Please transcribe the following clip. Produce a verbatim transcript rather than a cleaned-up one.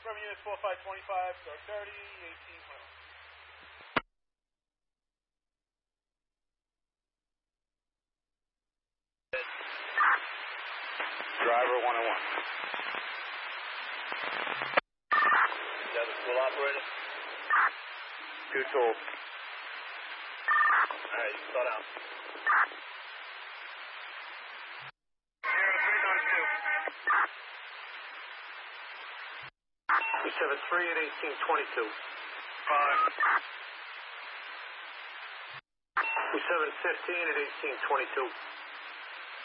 Affirm unit four five two five, start thirty, eighteen miles. Driver one oh one. Is that the school operator? Two told. Alright, you can slow down. two seven three at eighteen twenty-two. Five. two seven fifteen at eighteen twenty-two.